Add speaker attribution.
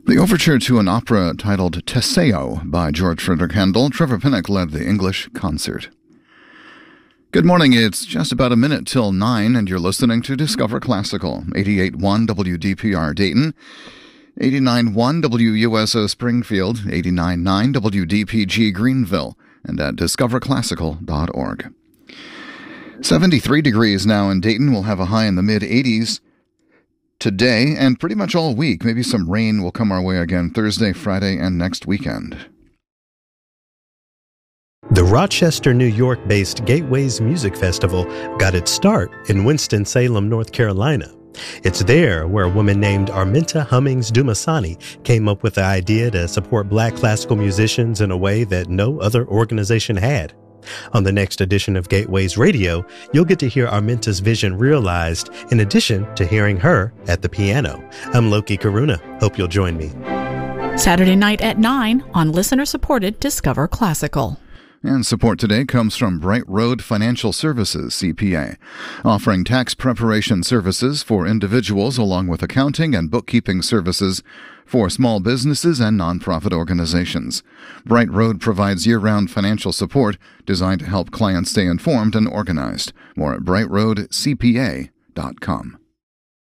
Speaker 1: The overture to an opera titled Teseo by George Frederick Handel. Trevor Pinnock led the English concert. Good morning. It's just about a minute till 9, and you're listening to Discover Classical, 88.1 WDPR Dayton, 89.1 WUSO Springfield, 89.9 WDPG Greenville, and at discoverclassical.org. 73 degrees now in Dayton. We'll have a high in the mid-80s today, and pretty much all week. Maybe some rain will come our way again Thursday, Friday, and next weekend.
Speaker 2: The Rochester, New York-based Gateways Music Festival got its start in Winston-Salem, North Carolina. It's there where a woman named Arminta Hummings Dumasani came up with the idea to support Black classical musicians in a way that no other organization had. On the next edition of Gateways Radio, you'll get to hear Arminta's vision realized, in addition to hearing her at the piano. I'm Loki Karuna. Hope you'll join me.
Speaker 3: Saturday night at 9 on listener-supported Discover Classical.
Speaker 1: And support today comes from Bright Road Financial Services, CPA, offering tax preparation services for individuals along with accounting and bookkeeping services for small businesses and nonprofit organizations. Bright Road provides year-round financial support designed to help clients stay informed and organized. More at brightroadcpa.com.